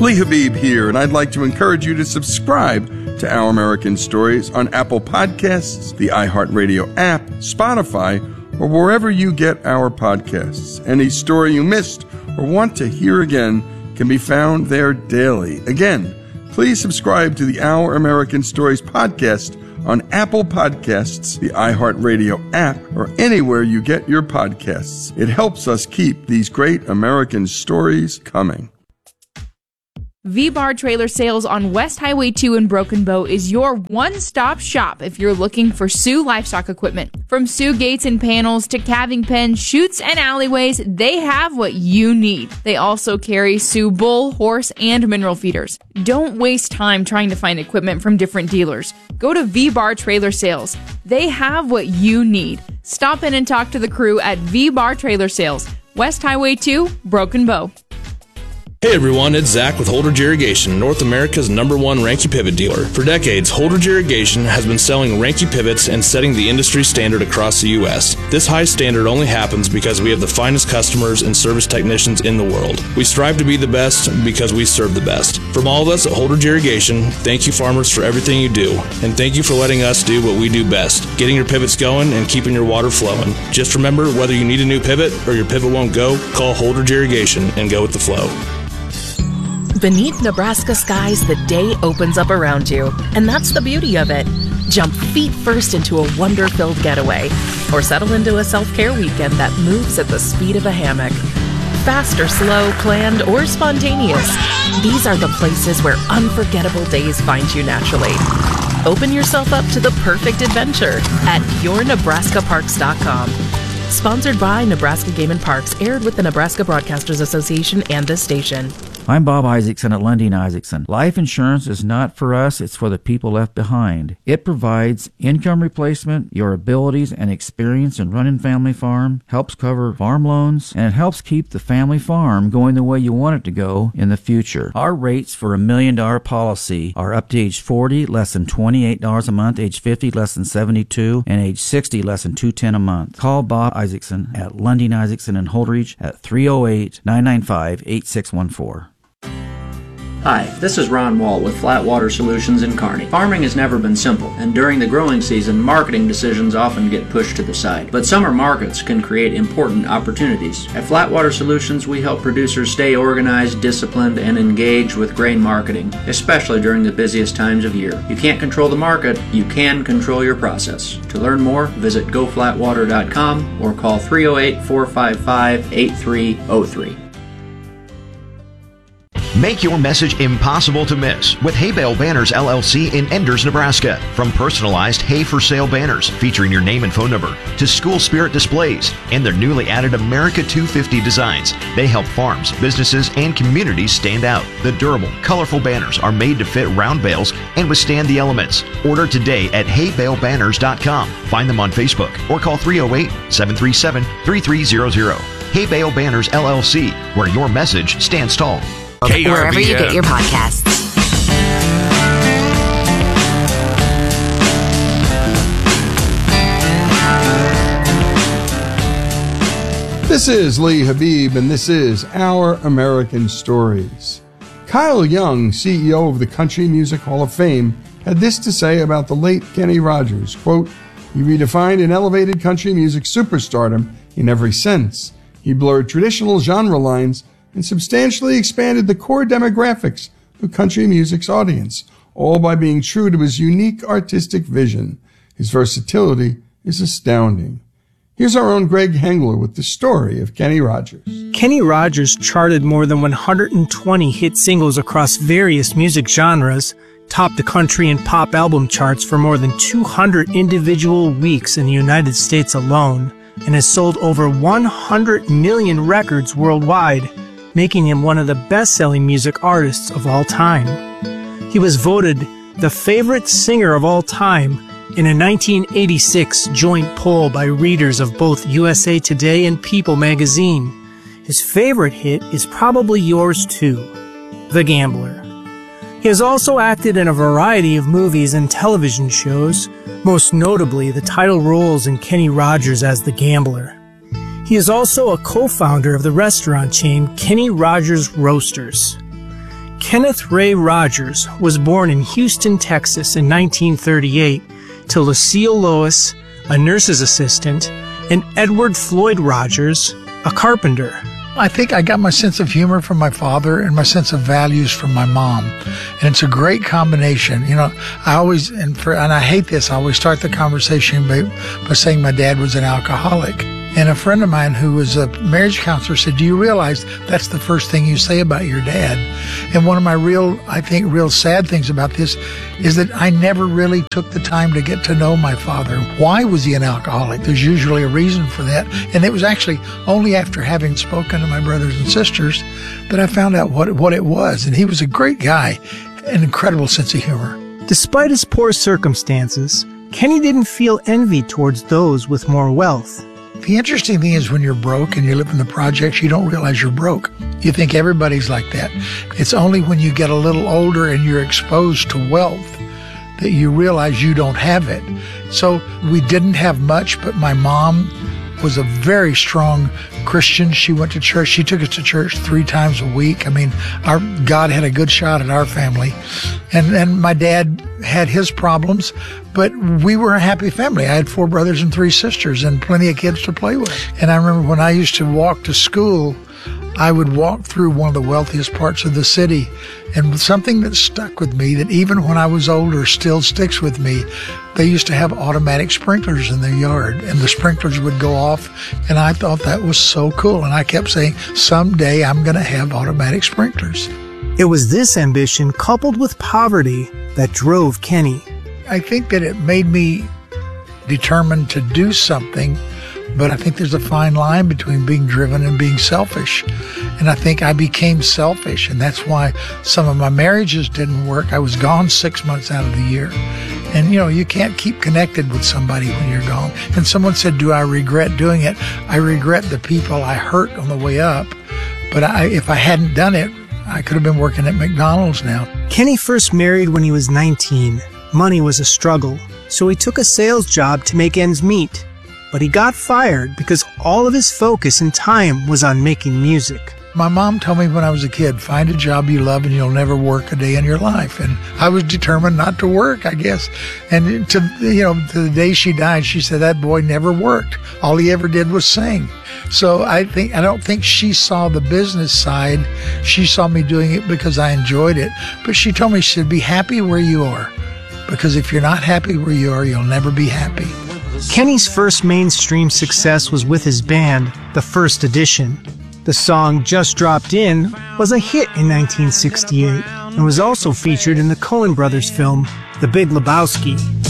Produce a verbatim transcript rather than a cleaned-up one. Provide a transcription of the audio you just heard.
Lee Habib here, and I'd like to encourage you to subscribe to Our American Stories on Apple Podcasts, the iHeartRadio app, Spotify, or wherever you get our podcasts. Any story you missed or want to hear again can be found there daily. Again, please subscribe to the Our American Stories podcast on Apple Podcasts, the iHeartRadio app, or anywhere you get your podcasts. It helps us keep these great American stories coming. V-Bar Trailer Sales on West Highway two in Broken Bow is your one-stop shop if you're looking for Sioux livestock equipment. From Sioux gates and panels to calving pens, chutes, and alleyways, they have what you need. They also carry Sioux bull, horse, and mineral feeders. Don't waste time trying to find equipment from different dealers. Go to V-Bar Trailer Sales. They have what you need. Stop in and talk to the crew at V-Bar Trailer Sales, West Highway two, Broken Bow. Hey everyone, it's Zach with Holdridge Irrigation, North America's number one Ranke pivot dealer. For decades, Holdridge Irrigation has been selling Ranke pivots and setting the industry standard across the U S. This high standard only happens because we have the finest customers and service technicians in the world. We strive to be the best because we serve the best. From all of us at Holdridge Irrigation, thank you farmers for everything you do, and thank you for letting us do what we do best, getting your pivots going and keeping your water flowing. Just remember, whether you need a new pivot or your pivot won't go, call Holdridge Irrigation and go with the flow. Beneath Nebraska skies, the day opens up around you, and that's the beauty of it. Jump feet first into a wonder-filled getaway, or settle into a self-care weekend that moves at the speed of a hammock. Fast or slow, planned or spontaneous, these are the places where unforgettable days find you naturally. Open yourself up to the perfect adventure at your nebraska parks dot com. Sponsored by Nebraska Game and Parks, aired with the Nebraska Broadcasters Association and this station. I'm Bob Isaacson at Lundin Isaacson. Life insurance is not for us, it's for the people left behind. It provides income replacement, your abilities and experience in running family farm, helps cover farm loans, and it helps keep the family farm going the way you want it to go in the future. Our rates for a million dollar policy are up to age forty, less than twenty-eight dollars a month, age fifty, less than seventy-two dollars, and age sixty, less than two hundred ten dollars a month. Call Bob Isaacson at Lundin Isaacson in Holdridge at three oh eight, nine nine five, eight six one four. Hi, this is Ron Wall with Flat Water Solutions in Kearney. Farming has never been simple, and during the growing season, marketing decisions often get pushed to the side. But summer markets can create important opportunities. At Flat Water Solutions, we help producers stay organized, disciplined, and engaged with grain marketing, especially during the busiest times of year. You can't control the market, you can control your process. To learn more, visit go flat water dot com or call three oh eight, four five five, eight three oh three. Make your message impossible to miss with Hay Bale Banners L L C in Enders, Nebraska. From personalized hay for sale banners featuring your name and phone number to school spirit displays and their newly added America two fifty designs, they help farms, businesses, and communities stand out. The durable, colorful banners are made to fit round bales and withstand the elements. Order today at hay bale banners dot com. Find them on Facebook or call three oh eight, seven three seven, three three zero zero. Hay Bale Banners L L C, where your message stands tall. K R B N. Wherever you get your podcasts. This is Lee Habib, and this is Our American Stories. Kyle Young, C E O of the Country Music Hall of Fame, had this to say about the late Kenny Rogers. Quote, "He redefined and elevated country music superstardom in every sense. He blurred traditional genre lines and substantially expanded the core demographics of country music's audience, all by being true to his unique artistic vision. His versatility is astounding." Here's our own Greg Hengler with the story of Kenny Rogers. Kenny Rogers charted more than one hundred twenty hit singles across various music genres, topped the country and pop album charts for more than two hundred individual weeks in the United States alone, and has sold over one hundred million records worldwide, making him one of the best-selling music artists of all time. He was voted the favorite singer of all time in a nineteen eighty-six joint poll by readers of both U S A Today and People magazine. His favorite hit is probably yours too, The Gambler. He has also acted in a variety of movies and television shows, most notably the title roles in Kenny Rogers as The Gambler. He is also a co-founder of the restaurant chain Kenny Rogers Roasters. Kenneth Ray Rogers was born in Houston, Texas in nineteen thirty-eight to Lucille Lois, a nurse's assistant, and Edward Floyd Rogers, a carpenter. I think I got my sense of humor from my father and my sense of values from my mom. And it's a great combination. You know, I always, and for, and I hate this, I always start the conversation by, by saying my dad was an alcoholic. And a friend of mine who was a marriage counselor said, do you realize that's the first thing you say about your dad? And one of my real, I think, real sad things about this is that I never really took the time to get to know my father. Why was he an alcoholic? There's usually a reason for that. And it was actually only after having spoken to my brothers and sisters that I found out what, what it was. And he was a great guy, an incredible sense of humor. Despite his poor circumstances, Kenny didn't feel envy towards those with more wealth. The interesting thing is when you're broke and you live in the projects, you don't realize you're broke. You think everybody's like that. It's only when you get a little older and you're exposed to wealth that you realize you don't have it. So we didn't have much, but my mom was a very strong Christian. She went to church. She took us to church three times a week. I mean, our God had a good shot at our family. And, and my dad had his problems, but we were a happy family. I had four brothers and three sisters and plenty of kids to play with. And I remember when I used to walk to school, I would walk through one of the wealthiest parts of the city. And something that stuck with me, that even when I was older still sticks with me, they used to have automatic sprinklers in their yard, and the sprinklers would go off, and I thought that was so cool. And I kept saying, someday I'm going to have automatic sprinklers. It was this ambition, coupled with poverty, that drove Kenny. I think that it made me determined to do something, but I think there's a fine line between being driven and being selfish. And I think I became selfish, and that's why some of my marriages didn't work. I was gone six months out of the year. And, you know, you can't keep connected with somebody when you're gone. And someone said, do I regret doing it? I regret the people I hurt on the way up. But I, if I hadn't done it, I could have been working at McDonald's now. Kenny first married when he was nineteen. Money was a struggle, so he took a sales job to make ends meet. But he got fired because all of his focus and time was on making music. My mom told me when I was a kid, find a job you love and you'll never work a day in your life. And I was determined not to work, I guess. And to, you know, to the day she died, she said that boy never worked. All he ever did was sing. So I think, I don't think she saw the business side. She saw me doing it because I enjoyed it. But she told me, she said, be happy where you are. Because if you're not happy where you are, you'll never be happy. Kenny's first mainstream success was with his band, The First Edition. The song Just Dropped In was a hit in nineteen sixty-eight and was also featured in the Coen Brothers film, The Big Lebowski.